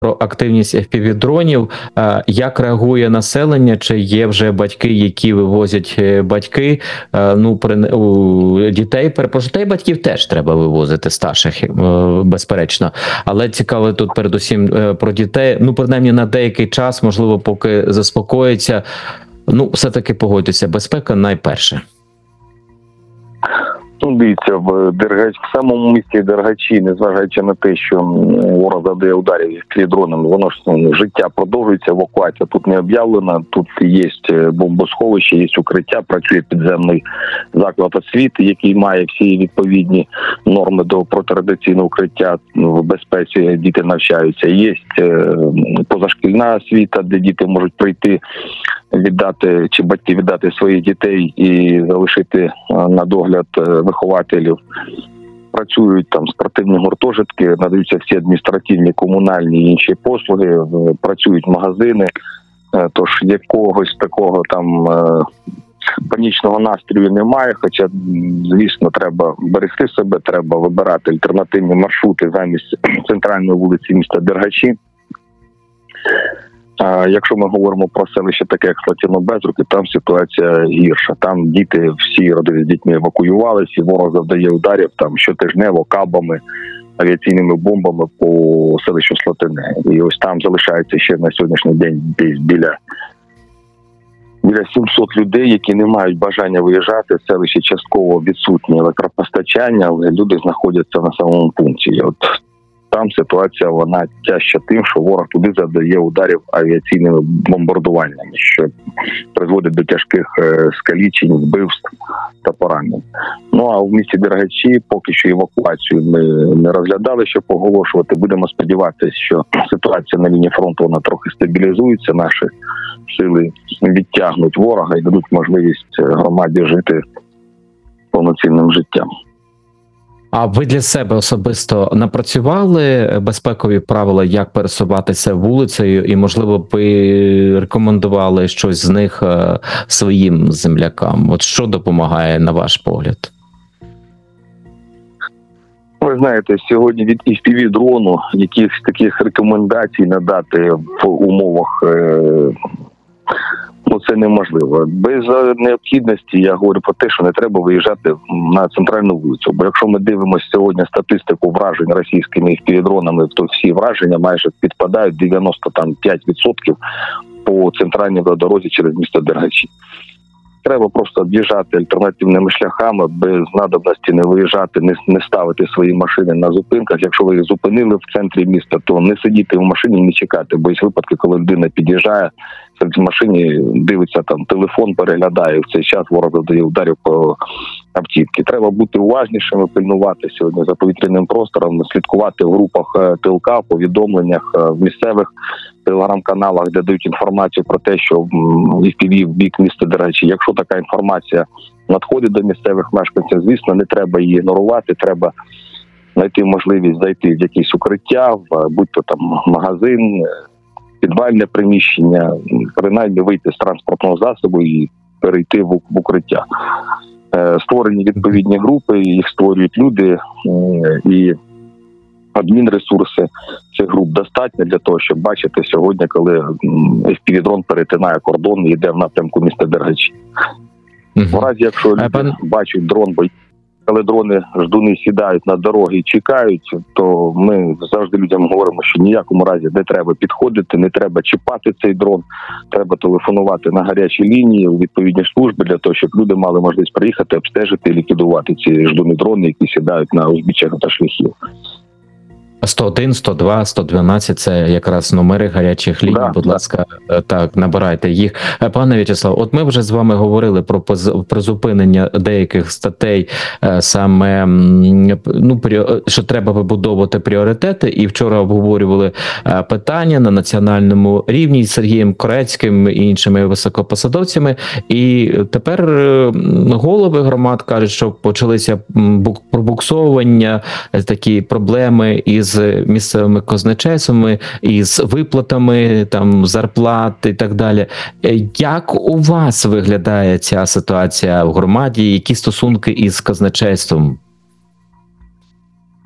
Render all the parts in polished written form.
про активність FPV-дронів. Як реагує населення? Чи є вже батьки, які вивозять батьки? Дітей, перепрошую, та й батьків теж треба вивозити, старших, безперечно. Але цікаво тут передусім про дітей. Принаймні на деякий час, можливо, поки заспокоїться. Все-таки погодьтеся, безпека найперше. Дивіться, в самому місті Дергачі, незважаючи на те, що ворог завдає ударів FPV-дронами, воно ж життя продовжується, евакуація тут не об'явлена, тут є бомбосховище, є укриття, працює підземний заклад освіти, який має всі відповідні норми до протирадіаційного укриття, в безпеці діти навчаються. Є позашкільна освіта, де діти можуть прийти, віддати, чи батьки віддати своїх дітей і залишити на догляд вихователів. Працюють там спортивні гуртожитки, надаються всі адміністративні, комунальні і інші послуги, працюють магазини. Тож якогось такого там панічного настрою немає, хоча, звісно, треба берегти себе, треба вибирати альтернативні маршрути замість центральної вулиці міста Дергачі. Якщо ми говоримо про селище таке, як Слатино-Безруки, там ситуація гірша. Там діти, всі родини з дітьми евакуювалися, і ворог завдає ударів там щотижнево кабами, авіаційними бомбами по селищу Слатине. І ось там залишається ще на сьогоднішній день десь біля 700 людей, які не мають бажання виїжджати. В селищі частково відсутнє електропостачання, але люди знаходяться на самому пункті. Там ситуація, вона тяжча тим, що ворог туди завдає ударів авіаційними бомбардуваннями, що призводить до тяжких скалічень, вбивств та поранень. А в місті Дергачі поки що евакуацію ми не розглядали, щоб оголошувати. Будемо сподіватися, що ситуація на лінії фронту, вона трохи стабілізується, наші сили відтягнуть ворога і дадуть можливість громаді жити повноцінним життям. А ви для себе особисто напрацювали безпекові правила, як пересуватися вулицею, і, можливо, б рекомендували щось з них своїм землякам? Що допомагає, на ваш погляд? Ви знаєте, сьогодні від FPV-дрону якихось таких рекомендацій надати в умовах це неможливо. Без необхідності я говорю про те, що не треба виїжджати на центральну вулицю. Бо якщо ми дивимося сьогодні статистику вражень російськими FPV-дронами, то всі враження майже підпадають 95% по центральній дорозі через місто Дергачі. Треба просто об'їжджати альтернативними шляхами, без надобності не виїжджати, не ставити свої машини на зупинках. Якщо ви їх зупинили в центрі міста, то не сидіти в машині і не чекати. Бо є випадки, коли людина під'їжджає, в машині дивиться там телефон, переглядає, в цей час ворог завдає ударів по автівці. Треба бути уважнішими, пильнувати сьогодні за повітряним простором, слідкувати в групах ТЛК, повідомленнях, в місцевих телеграм-каналах, де дають інформацію про те, що FPV в бік міста Дергачі. Якщо така інформація надходить до місцевих мешканців, звісно, не треба її ігнорувати, треба знайти можливість зайти в якесь укриття, будь-то там магазин, підвальне приміщення, принаймні вийти з транспортного засобу і перейти в укриття. Створені відповідні групи, їх створюють люди, і адмінресурси цих груп достатньо для того, щоб бачити сьогодні, коли FPV-дрон перетинає кордон і йде в напрямку міста Дергачі. В разі, якщо люди бачать дрон, коли дрони-ждуни сідають на дороги і чекають, то ми завжди людям говоримо, що ніякому разі не треба підходити, не треба чіпати цей дрон, треба телефонувати на гарячі лінії у відповідні служби для того, щоб люди мали можливість приїхати, обстежити і ліквідувати ці ждуни-дрони, які сідають на узбіччях та шляхів. 101, 102, 112 – це якраз номери гарячих ліній, будь ласка, так, набирайте їх. Пане В'ячеслав, от ми вже з вами говорили про призупинення деяких статей, саме, що треба вибудовувати пріоритети, і вчора обговорювали питання на національному рівні з Сергієм Корецьким і іншими високопосадовцями, і тепер голови громад кажуть, що почалися пробуксовування, такі проблеми із місцевими казначействами, із виплатами там зарплат і так далі. Як у вас виглядає ця ситуація в громаді? Які стосунки із казначейством?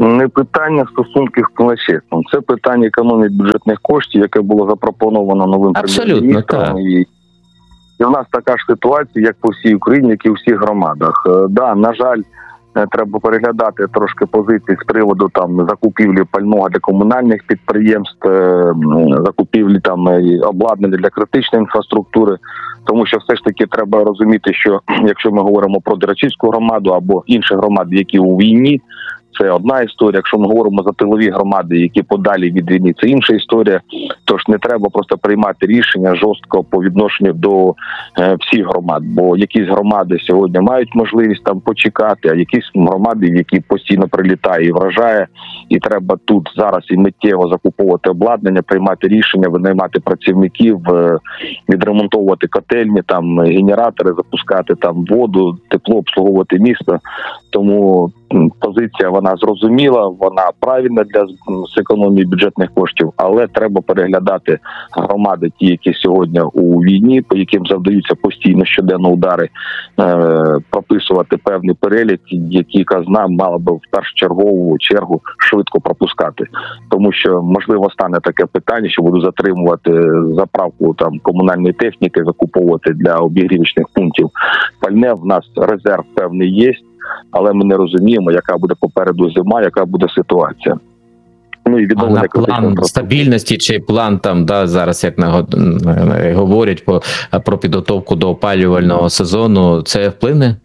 Не питання стосунків з казначейством. Це питання економії бюджетних коштів, яке було запропоновано новим прем'єр-міністром. І в нас така ж ситуація, як по всій Україні, як і у всіх громадах. Да, на жаль, треба переглядати трошки позиції з приводу там закупівлі пального для комунальних підприємств, закупівлі там обладнання для критичної інфраструктури. Тому що все ж таки треба розуміти, що якщо ми говоримо про Дерачівську громаду або інші громади, які у війні, це одна історія. Якщо ми говоримо за тилові громади, які подалі від війни, це інша історія. Тож не треба просто приймати рішення жорстко по відношенню до всіх громад. Бо якісь громади сьогодні мають можливість там почекати, а якісь громади, які постійно прилітає і вражає, і треба тут зараз і миттєво закуповувати обладнання, приймати рішення, винаймати працівників, відремонтовувати котельні, там генератори, запускати там воду, тепло, обслуговувати місто. Тому позиція вона зрозуміла, вона правильна для економії бюджетних коштів, але треба переглядати громади, ті, які сьогодні у війні, по яким завдаються постійно щоденно удари, прописувати певний перелік, який казна мала би в першочергову чергу швидко пропускати. Тому що, можливо, стане таке питання, що буду затримувати заправку там комунальної техніки, закуповувати для обігрівочних пунктів пальне. В нас резерв певний є, але ми не розуміємо, яка буде попереду зима, яка буде ситуація. Ну і відновлення план стабільності чи план там, да, зараз як говорять про підготовку до опалювального сезону, це вплине?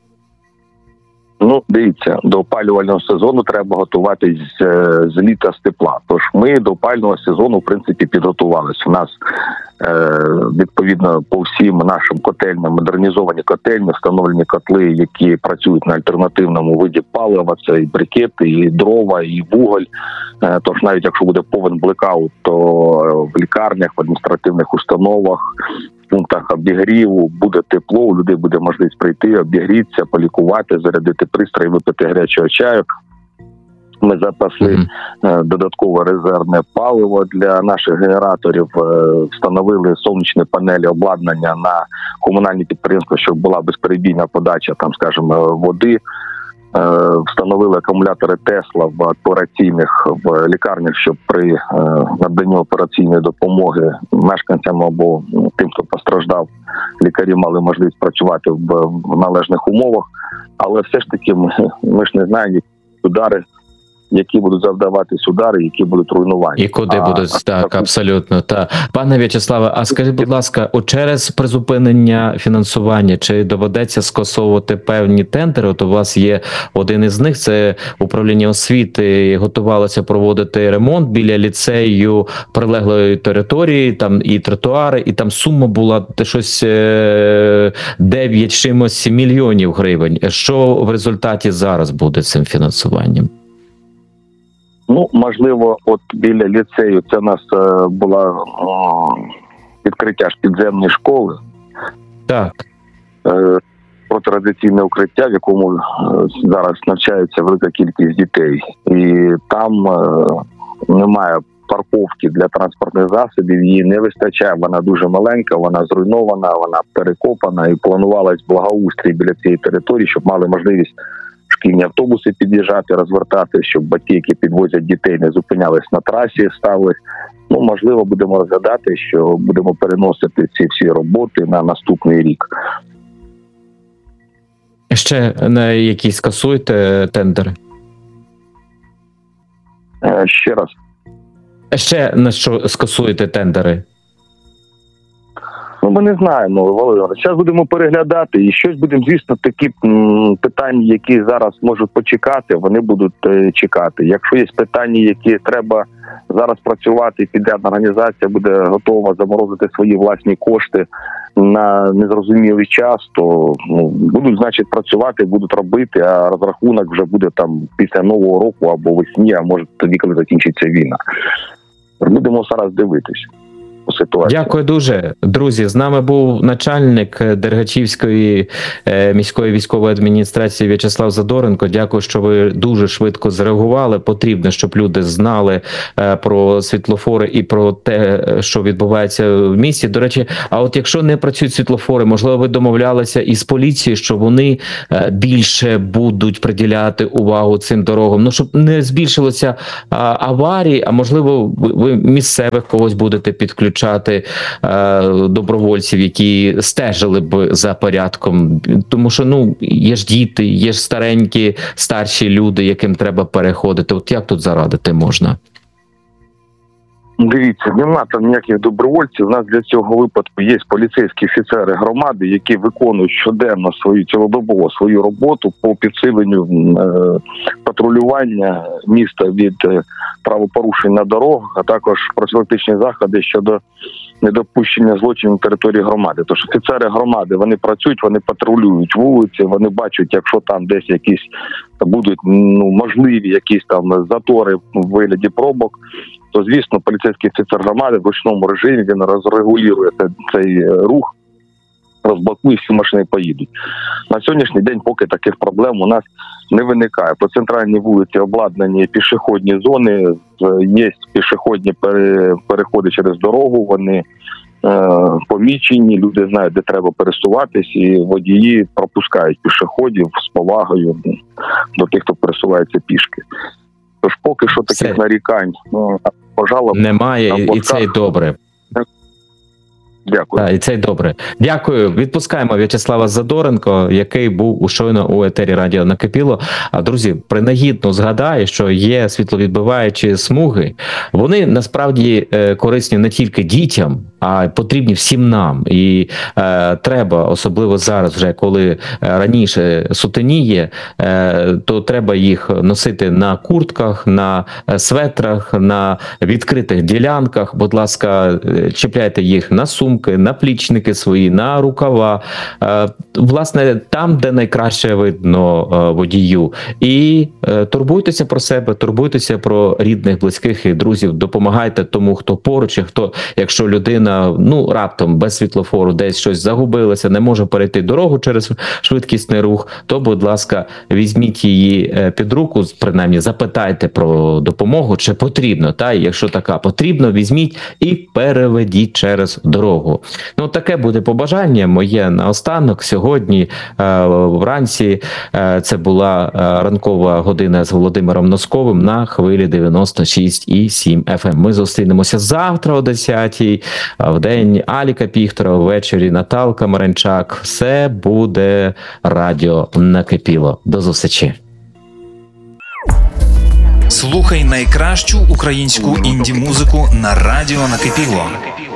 Ну, дивіться, до опалювального сезону треба готуватись з літа, з тепла. Тож ми до опалювального сезону, в принципі, підготувалися. У нас, відповідно, по всім нашим котельням, модернізовані котельні, встановлені котли, які працюють на альтернативному виді палива, це і брикети, і дрова, і вуголь. Тож навіть якщо буде повен блекаут, то в лікарнях, в адміністративних установах, в пунктах обігріву буде тепло, у людей буде можливість прийти, обігрітися, полікувати, зарядити пристрій, випити гарячого чаю. Ми запасли додаткове резервне паливо для наших генераторів, встановили сонячні панелі, обладнання на комунальні підприємства, щоб була безперебійна подача, там, скажімо, води. Встановили акумулятори Тесла в операційних в лікарнях, щоб при наданні операційної допомоги мешканцям або тим, хто постраждав, лікарі мали можливість працювати в належних умовах. Але все ж таки ми ж не знаємо, які удари, які будуть завдаватись удари, які будуть руйнування. І куди будуть, так, абсолютно. Так. Пане В'ячеславе, а скажіть, будь ласка, через призупинення фінансування, чи доведеться скасовувати певні тендери? От у вас є один із них, це управління освіти, готувалося проводити ремонт біля ліцею прилеглої території, там і тротуари, і там сума була щось 9 чимось мільйонів гривень. Що в результаті зараз буде з цим фінансуванням? Ну, можливо, от біля ліцею це у нас була відкриття ж підземної школи. Так. Протирадіаційне укриття, в якому зараз навчається велика кількість дітей. І там немає парковки для транспортних засобів, її не вистачає, вона дуже маленька, вона зруйнована, вона перекопана, і планувалось благоустрій біля цієї території, щоб мали можливість шкільні автобуси під'їжджати, розвертати, щоб батьки, які підвозять дітей, не зупинялись на трасі, ставились. Ну, можливо, будемо розглядати, що будемо переносити ці всі роботи на наступний рік. Ще на якісь скасуєте тендери? Ще раз. Ще на що скасуєте тендери? Ну, ми не знаємо, Володимир. Зараз будемо переглядати і щось будемо, звісно, такі питання, які зараз можуть почекати, вони будуть чекати. Якщо є питання, які треба зараз працювати, підрядна організація буде готова заморозити свої власні кошти на незрозумілий час, то будуть, значить, працювати, будуть робити, а розрахунок вже буде там після Нового року або весні, а може тоді, коли закінчиться війна. Будемо зараз дивитися по ситуацію. Дякую дуже, друзі. З нами був начальник Дергачівської міської військової адміністрації В'ячеслав Задоренко. Дякую, що ви дуже швидко зреагували. Потрібно, щоб люди знали про світлофори і про те, що відбувається в місті. До речі, а от якщо не працюють світлофори, можливо, ви домовлялися із поліцією, що вони більше будуть приділяти увагу цим дорогам, ну, щоб не збільшилося аварій, а можливо, ви місцевих когось будете підключати, добровольців, які стежили б за порядком, тому що, ну, є ж діти, є ж старенькі, старші люди, яким треба переходити. От як тут зарадити можна? Дивіться, нема там ніяких добровольців. У нас для цього випадку є поліцейські офіцери громади, які виконують щоденно цілодобово свою роботу по підсиленню патрулювання міста від правопорушень на дорогах, а також профілактичні заходи щодо недопущення злочинів на території громади. Тож офіцери громади, вони працюють, вони патрулюють вулиці, вони бачать, якщо там десь якісь будуть можливі якісь там затори в вигляді пробок, то, звісно, поліцейський офіцер громади в ручному режимі він розрегулює цей рух, розблокує, всі машини поїдуть. На сьогоднішній день поки таких проблем у нас не виникає. По центральній вулиці обладнані пішохідні зони, є пішохідні переходи через дорогу, вони помічені, люди знають, де треба пересуватись, і водії пропускають пішоходів з повагою до тих, хто пересувається пішки. Тож поки що таких нарікань, пожалуйста, немає, і це й добре. Дякую. Так, і це й добре. Дякую. Відпускаємо В'ячеслава Задоренко, який був щойно у етері радіо Накипіло. А, друзі, принагідно згадаю, що є світловідбиваючі смуги. Вони насправді корисні не тільки дітям, а потрібні всім нам. І треба, особливо зараз вже, коли раніше сутеніє, то треба їх носити на куртках, на светрах, на відкритих ділянках. Будь ласка, чіпляйте їх на сумки, на плічники свої, на рукава, власне, там, де найкраще видно водію. І турбуйтеся про себе, турбуйтеся про рідних, близьких і друзів, допомагайте тому, хто поруч, і хто, якщо людина, раптом без світлофору десь щось загубилося, не може перейти дорогу через швидкісний рух, то, будь ласка, візьміть її під руку, принаймні запитайте про допомогу, чи потрібно, та, і якщо така потрібно, візьміть і переведіть через дорогу. Таке буде побажання моє наостанок. Сьогодні вранці це була ранкова година з Володимиром Носковим на хвилі 96,7 FM. Ми зустрінемося завтра о 10-й, в день Аліка Піхтера, ввечері Наталка Маренчак. Все буде радіо Накипіло. До зустрічі. Слухай найкращу українську інді-музику на радіо Накипіло.